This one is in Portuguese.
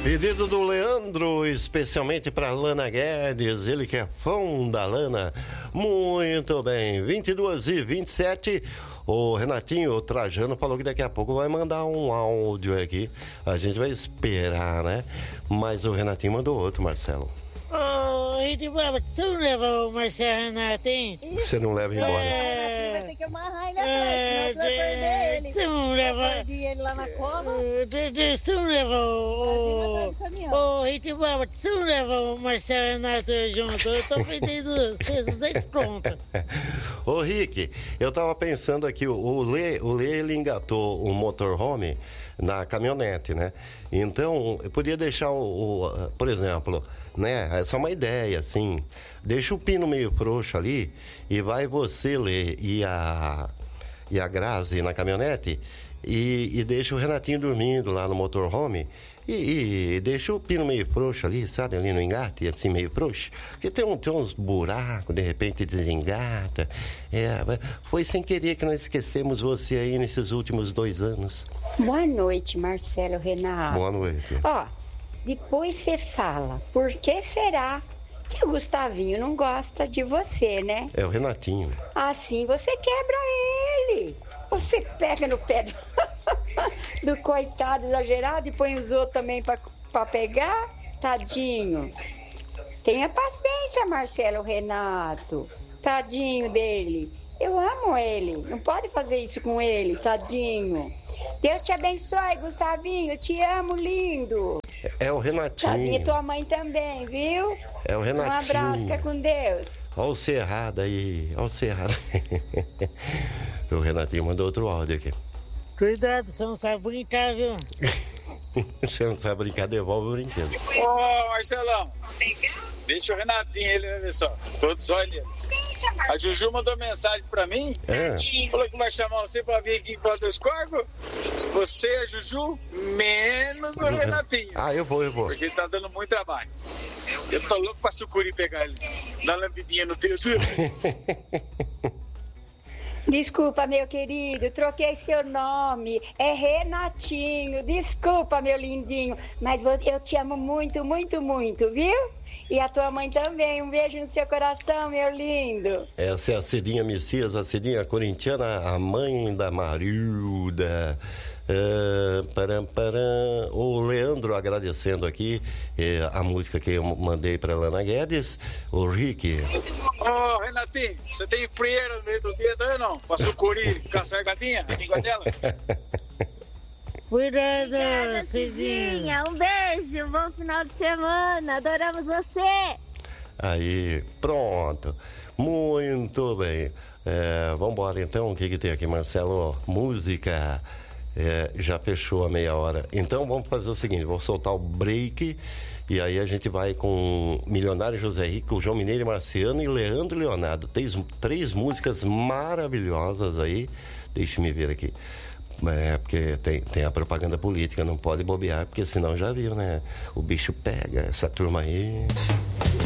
Pedido do Leandro, especialmente para Lana Guedes, ele que é fã da Lana. Muito bem, 22h27. O Renatinho, o Trajano, falou que daqui a pouco vai mandar um áudio aqui. A gente vai esperar, né? Mas o Renatinho mandou outro, Marcelo. Ô, Edivaldo, você não leva o Marcelo Renato, hein? Você não leva embora. Vai ter que amarrar ele atrás, senão você vai perder ele. Você não leva... Eu perdi ele lá na cova. Você não leva o... Ô, Edivaldo, você não leva o Marcelo Renato junto? Eu tô pedindo 600 conto. Ô, Rick, eu tava pensando aqui, o Lê, ele engatou o motorhome na caminhonete, né? Então, eu podia deixar por exemplo, né? Essa é uma ideia, assim. Deixa o pino meio frouxo ali e vai você, Lê, e a Grazi na caminhonete e deixa o Renatinho dormindo lá no motorhome e deixa o pino meio frouxo ali, sabe? Ali no engate, assim, meio frouxo. Porque tem uns buracos, de repente desengata. Foi sem querer que nós esquecemos você aí nesses últimos 2 anos. Boa noite, Marcelo Renato. Boa noite. Ó, depois você fala, por que será que o Gustavinho não gosta de você, né? É o Renatinho. Assim você quebra ele. Você pega no pé do coitado exagerado e põe os outros também pra pegar? Tadinho. Tenha paciência, Marcelo Renato. Tadinho dele. Eu amo ele. Não pode fazer isso com ele, tadinho. Deus te abençoe, Gustavinho. Eu te amo, lindo. É o Renatinho. Tadinha, tua mãe também, viu? É o Renatinho. Um abraço, fica com Deus. Olha o Cerrado aí. Olha o Cerrado. O Renatinho mandou outro áudio aqui. Cuidado, você não sabe brincar, viu? Você não sabe brincar, devolve o brinquedo. Ô, Marcelão, deixa o Renatinho, ele vai ver só. Todos olhando. A Juju mandou mensagem pra mim. Falou que vai chamar você pra vir aqui em Porto dos Corvos. Você, a Juju, menos o Renatinho. Eu vou. Porque ele tá dando muito trabalho. Eu tô louco pra sucuri pegar ele. Dar lambidinha no dedo. Desculpa, meu querido, troquei seu nome, é Renatinho. Desculpa, meu lindinho, mas eu te amo muito, muito, muito, viu? E a tua mãe também, um beijo no seu coração, meu lindo. Essa é a Cidinha Messias, a Cidinha corintiana, a mãe da Marilda. O Leandro agradecendo aqui a música que eu mandei pra Lana Guedes. O Rick. Ô, Renatinho, você tem frieira no meio do dedo aí ou não? Pra sucuri ficar sargadinha a língua dela? Cuidado, Cidinha. Um beijo, bom final de semana. Adoramos você. Aí, pronto. Muito bem. Vamos embora então. O que tem aqui, Marcelo? Música. Já fechou a meia hora. Então vamos fazer o seguinte, vou soltar o break e aí a gente vai com Milionário José Rico, João Mineiro e Marciano e Leandro Leonardo. Três músicas maravilhosas aí. Deixa-me ver aqui. Porque tem a propaganda política, não pode bobear, porque senão já viu, né? O bicho pega essa turma aí.